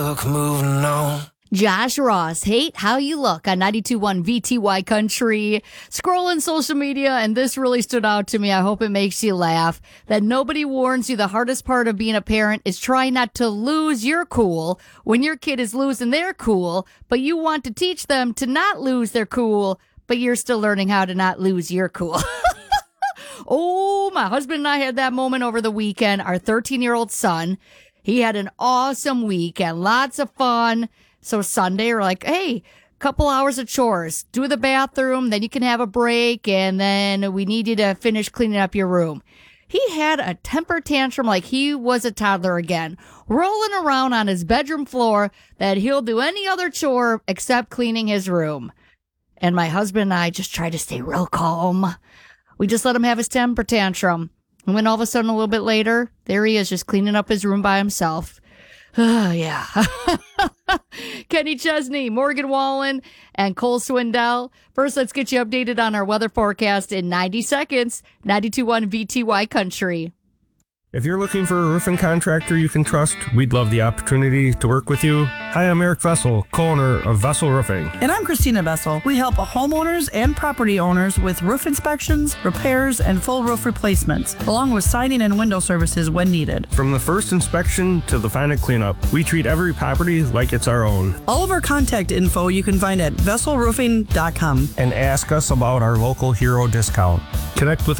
Look, moving on. Josh Ross, Hate How You Look on 92.1 VTY Country. Scrolling social media, and this really stood out to me. I hope it makes you laugh. That nobody warns you the hardest part of being a parent is trying not to lose your cool when your kid is losing their cool, but you want to teach them to not lose their cool, but you're still learning how to not lose your cool. Oh, my husband and I had that moment over the weekend. Our 13-year-old son, he had an awesome weekend, lots of fun. So Sunday, we're like, hey, couple hours of chores, do the bathroom, then you can have a break, and then we need you to finish cleaning up your room. He had a temper tantrum like he was a toddler again, rolling around on his bedroom floor that he'll do any other chore except cleaning his room. And my husband and I just tried to stay real calm. We just let him have his temper tantrum. And then all of a sudden, a little bit later, there he is just cleaning up his room by himself. Oh, yeah. Kenny Chesney, Morgan Wallen, and Cole Swindell. First, let's get you updated on our weather forecast in 90 seconds. 92.1 VTY Country. If you're looking for a roofing contractor you can trust, we'd love the opportunity to work with you. Hi, I'm Eric Vessel, co-owner of Vessel Roofing. And I'm Christina Vessel. We help homeowners and property owners with roof inspections, repairs, and full roof replacements, along with siding and window services when needed. From the first inspection to the final cleanup, we treat every property like it's our own. All of our contact info you can find at vesselroofing.com. And ask us about our local hero discount. Connect with